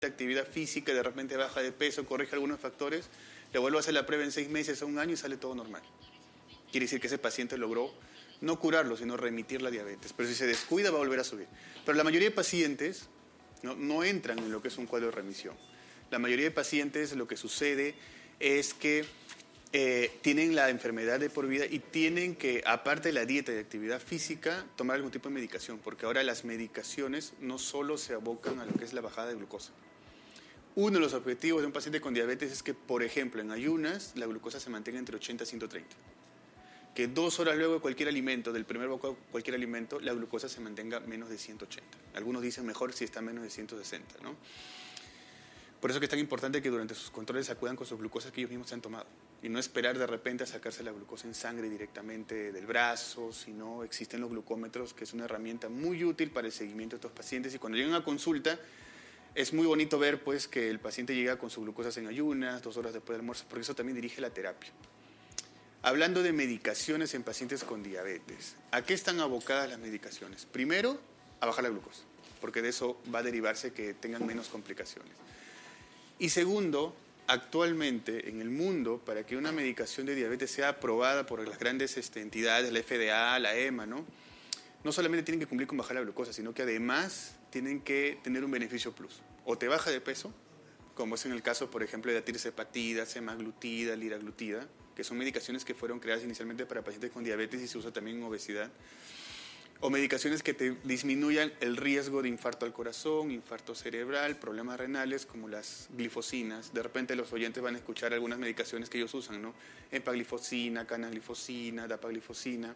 actividad física, de repente baja de peso, corrige algunos factores, le vuelvo a hacer la prueba en 6 meses a un año y sale todo normal. Quiere decir que ese paciente logró no curarlo, sino remitir la diabetes. Pero si se descuida va a volver a subir. Pero la mayoría de pacientes no entran en lo que es un cuadro de remisión. La mayoría de pacientes lo que sucede es que tienen la enfermedad de por vida y tienen que, aparte de la dieta y de actividad física, tomar algún tipo de medicación, porque ahora las medicaciones no solo se abocan a lo que es la bajada de glucosa. Uno de los objetivos de un paciente con diabetes es que, por ejemplo, en ayunas, la glucosa se mantenga entre 80 y 130. Que 2 horas luego de cualquier alimento, del primer bocado de cualquier alimento, la glucosa se mantenga menos de 180. Algunos dicen mejor si está menos de 160, ¿no? Por eso que es tan importante que durante sus controles acudan con sus glucosas que ellos mismos se han tomado. Y no esperar de repente a sacarse la glucosa en sangre directamente del brazo, sino existen los glucómetros, que es una herramienta muy útil para el seguimiento de estos pacientes. Y cuando llegan a consulta, es muy bonito ver pues, que el paciente llega con sus glucosas en ayunas, 2 horas después del almuerzo, porque eso también dirige la terapia. Hablando de medicaciones en pacientes con diabetes, ¿a qué están abocadas las medicaciones? Primero, a bajar la glucosa, porque de eso va a derivarse que tengan menos complicaciones. Y segundo, actualmente en el mundo, para que una medicación de diabetes sea aprobada por las grandes entidades, la FDA, la EMA, no solamente tienen que cumplir con bajar la glucosa, sino que además tienen que tener un beneficio plus. O te baja de peso, como es en el caso, por ejemplo, de la tirzepatida, semaglutida, liraglutida, que son medicaciones que fueron creadas inicialmente para pacientes con diabetes y se usa también en obesidad, o medicaciones que te disminuyan el riesgo de infarto al corazón, infarto cerebral, problemas renales, como las glifosinas. De repente los oyentes van a escuchar algunas medicaciones que ellos usan, ¿no? Empaglifosina, canaglifosina, dapaglifosina,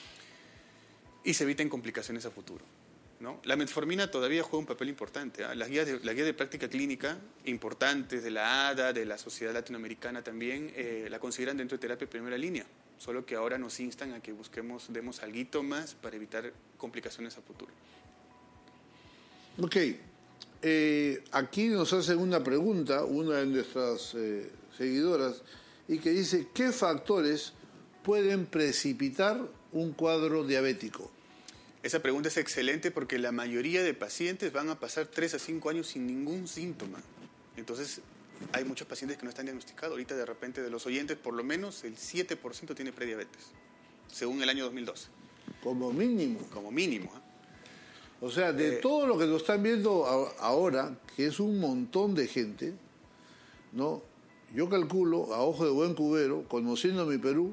y se eviten complicaciones a futuro, ¿no? La metformina todavía juega un papel importante, ¿eh? Las guías de práctica clínica importantes de la ADA, de la Sociedad Latinoamericana también, la consideran dentro de terapia de primera línea, solo que ahora nos instan a que demos alguito más para evitar complicaciones a futuro. Ok, aquí nos hacen una pregunta, una de nuestras seguidoras, y que dice, ¿qué factores pueden precipitar un cuadro diabético? Esa pregunta es excelente porque la mayoría de pacientes van a pasar 3 a 5 años sin ningún síntoma. Entonces, hay muchos pacientes que no están diagnosticados. Ahorita, de repente, de los oyentes, por lo menos el 7% tiene prediabetes, según el año 2012. Como mínimo. Como mínimo, ¿eh? O sea, de todo lo que nos están viendo ahora, que es un montón de gente, ¿no? Yo calculo, a ojo de buen cubero, conociendo mi Perú,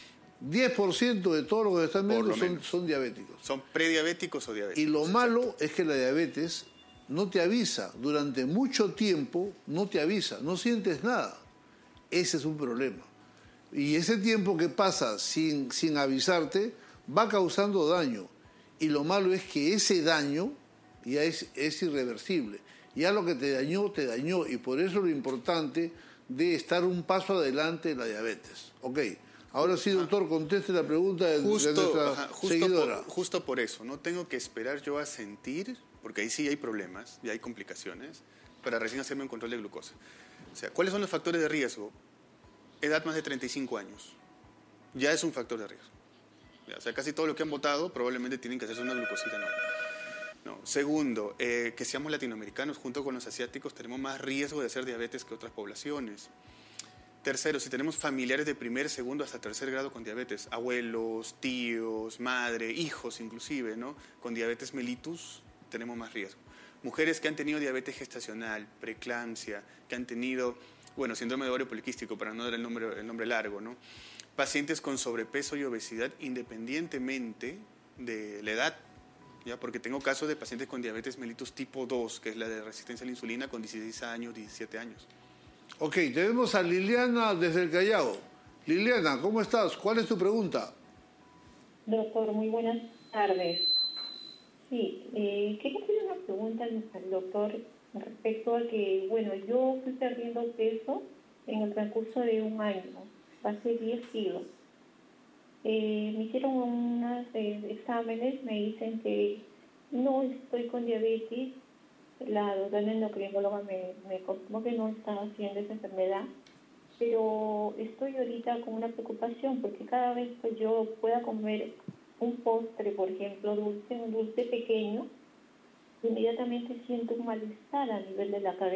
10% de todo lo que están viendo son diabéticos. Son prediabéticos o diabéticos. Y lo malo es que la diabetes no te avisa. Durante mucho tiempo no te avisa, no sientes nada. Ese es un problema. Y ese tiempo que pasa sin avisarte va causando daño. Y lo malo es que ese daño ya es irreversible. Ya lo que te dañó. Y por eso lo importante de estar un paso adelante en la diabetes. Ok. Ahora sí, doctor, conteste la pregunta de nuestra seguidora. Justo por eso, no tengo que esperar yo a sentir, porque ahí sí hay problemas y hay complicaciones, para recién hacerme un control de glucosa. O sea, ¿cuáles son los factores de riesgo? Edad más de 35 años. Ya es un factor de riesgo. O sea, casi todo lo que han votado probablemente tienen que hacerse una glucosita nueva. No. Segundo, que seamos latinoamericanos, junto con los asiáticos, tenemos más riesgo de hacer diabetes que otras poblaciones. Tercero, si tenemos familiares de primer, segundo hasta tercer grado con diabetes, abuelos, tíos, madre, hijos inclusive, ¿no? Con diabetes mellitus, tenemos más riesgo. Mujeres que han tenido diabetes gestacional, preeclampsia, que han tenido, síndrome de ovario poliquístico, para no dar el nombre largo, ¿no? Pacientes con sobrepeso y obesidad independientemente de la edad, ¿ya? Porque tengo casos de pacientes con diabetes mellitus tipo 2, que es la de resistencia a la insulina, con 16 años, 17 años. Ok, tenemos a Liliana desde el Callao. Liliana, ¿cómo estás? ¿Cuál es tu pregunta? Doctor, muy buenas tardes. Sí, quería hacer una pregunta al doctor respecto a que, yo fui perdiendo peso en el transcurso de un año, pasé 10 kilos. Me hicieron unos exámenes, me dicen que no estoy con diabetes. La doctora endocrinóloga me confirmó que no estaba haciendo esa enfermedad, pero estoy ahorita con una preocupación porque cada vez que yo pueda comer un postre, por ejemplo, un dulce pequeño, inmediatamente siento un malestar a nivel de la cabeza.